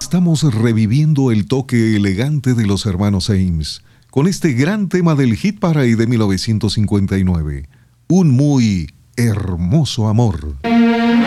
estamos reviviendo el toque elegante de los hermanos Ames con este gran tema del Hit Parade de 1959, Un muy hermoso amor.